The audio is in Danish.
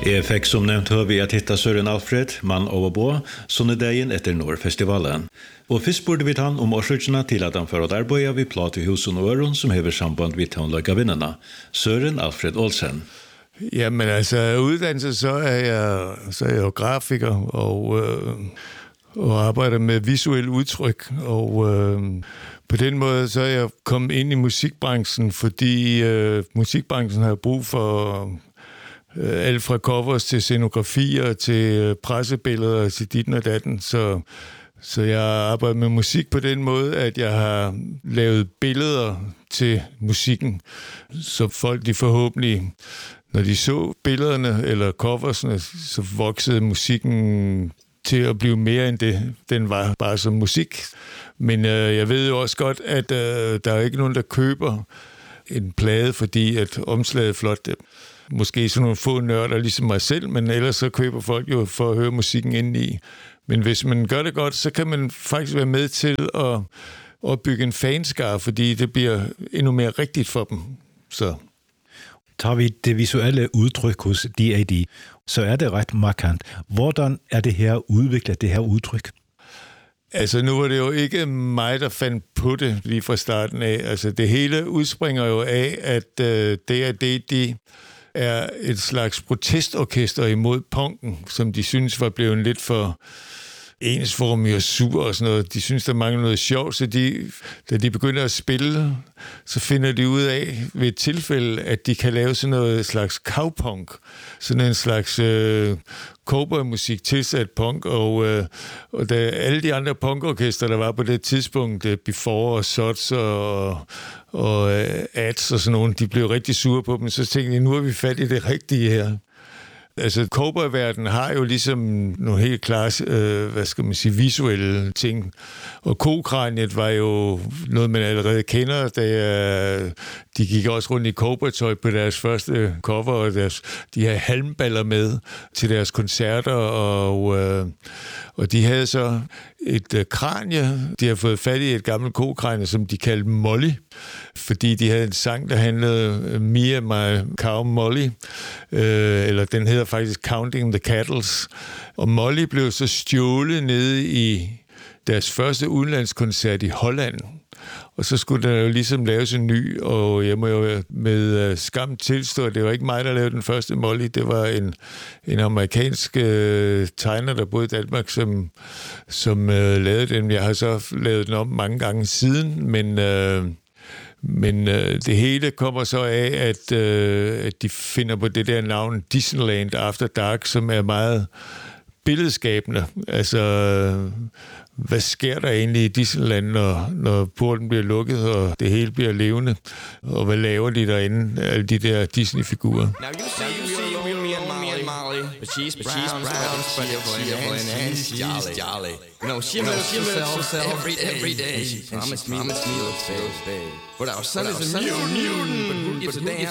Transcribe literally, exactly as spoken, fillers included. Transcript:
Jeg fikk som nevnt hør vi at hitta Søren Alfred, mann overbå, sonnedagen etter Nordfestivalen. Og først burde vi ta han om årsøkene til at han får å arbeide ved Platehusen og Øren som hever samband ved tonløygavinnerne. Søren Alfred Olsen. Jamen altså, uddannelse, så er jeg, så er jeg jo grafiker og, øh, og arbejder med visuel udtryk. Og øh, på den måde, så er jeg kommet ind i musikbranchen, fordi øh, musikbranchen har brug for øh, alt fra covers til scenografier, til øh, pressebilleder, til ditten og datten. Så, så jeg arbejder med musik på den måde, at jeg har lavet billeder til musikken, så folk de forhåbentlig, når de så billederne eller coversne, så voksede musikken til at blive mere end det, den var bare som musik. Men øh, jeg ved jo også godt, at øh, der er ikke nogen, der køber en plade, fordi at omslaget er flot. Måske sådan nogle få nørder ligesom mig selv, men ellers så køber folk jo for at høre musikken indeni. Men hvis man gør det godt, så kan man faktisk være med til at opbygge en fanskare, fordi det bliver endnu mere rigtigt for dem. Så tager vi det visuelle udtryk hos D A D, så er det ret markant. Hvordan er det her udviklet, det her udtryk? Altså, nu var det jo ikke mig, der fandt på det lige fra starten af. Altså, det hele udspringer jo af, at uh, D A D, de er et slags protestorkester imod punken, som de synes var blevet lidt for ensformig og sur og sådan noget. De synes, der mangler noget sjovt, så de, da de begynder at spille, så finder de ud af ved et tilfælde, at de kan lave sådan noget slags cowpunk, sådan en slags øh, cowboymusik tilsat punk, og, øh, og da alle de andre punkorkester, der var på det tidspunkt, Before og Sots og, og øh, Ads og sådan nogle, de blev rigtig sure på dem, så tænkte jeg, nu er vi fat i det rigtige her. Altså, cowboyverdenen har jo ligesom nogle helt klare, øh, hvad skal man sige, visuelle ting. Og Kokraniet var jo noget, man allerede kender. Da, de gik også rundt i cowboytøj på deres første cover, og deres, de havde halmballer med til deres koncerter, og, øh, og de havde så et øh, kranie. De har fået fat i et gammelt kokranie, som de kaldte Molly, fordi de havde en sang, der handlede Me and My Cow Molly, øh, eller den hedder faktisk Counting the Cattles. Og Molly blev så stjålet nede i deres første udenlandskoncert i Holland. Og så skulle der jo ligesom laves en ny, og jeg må jo med skam tilstå, at det var ikke mig, der lavede den første Molly. Det var en, en amerikansk øh, tegner, der boede i Danmark, som, som øh, lavede den. Jeg har så lavet den om mange gange siden, men... Øh, Men øh, det hele kommer så af, at, øh, at de finder på det der navn Disneyland After Dark, som er meget billedskabende. Altså, øh, hvad sker der egentlig i Disneyland, når, når porten bliver lukket, og det hele bliver levende? Og hvad laver de derinde, alle de der Disney-figurer? Now you see, you see, we me and Molly, and Molly, but she's but she's brown, spread and she's jolly, jolly. You know, she milks herself every day, every day. She promised me, promised me, let's say, but our son is a mutant, but who gives a damn?